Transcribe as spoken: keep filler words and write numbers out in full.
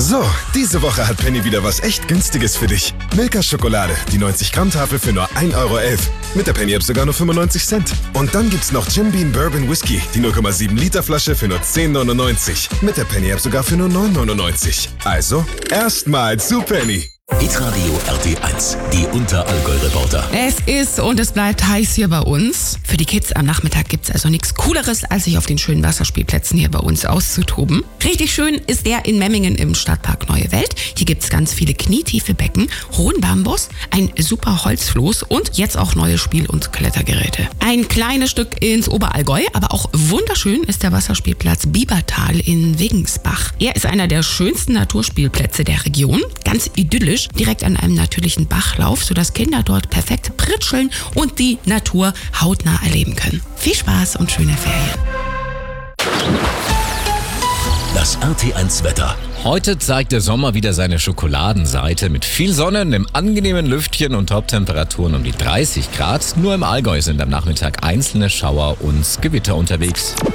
So, diese Woche hat Penny wieder was echt Günstiges für dich. Milka Schokolade, die neunzig Gramm Tafel für nur ein Euro elf. Mit der Penny-App sogar nur fünfundneunzig Cent. Und dann gibt's noch Jim Beam Bourbon Whisky, die null Komma sieben Liter Flasche für nur zehn neunundneunzig. Mit der Penny-App sogar für nur neun neunundneunzig. Also, erstmal zu Penny. Hitradio R T eins, die Unterallgäu-Reporter. Es ist und es bleibt heiß hier bei uns. Für die Kids am Nachmittag gibt's also nichts Cooleres, als sich auf den schönen Wasserspielplätzen hier bei uns auszutoben. Richtig schön ist der in Memmingen im Stadtpark Neue Welt. Hier gibt's ganz viele knietiefe Becken, hohen Bambus, ein super Holzfloß und jetzt auch neue Spiel- und Klettergeräte. Ein kleines Stück ins Oberallgäu, aber auch wunderschön ist der Wasserspielplatz Biebertal in Wiggensbach. Er ist einer der schönsten Naturspielplätze der Region, ganz idyllisch, direkt an einem natürlichen Bachlauf, sodass Kinder dort perfekt pritscheln und die Natur hautnah erleben können. Viel Spaß und schöne Ferien. Das R T eins Wetter. Heute zeigt der Sommer wieder seine Schokoladenseite mit viel Sonne, einem angenehmen Lüftchen und Toptemperaturen um die dreißig Grad. Nur im Allgäu sind am Nachmittag einzelne Schauer und Gewitter unterwegs.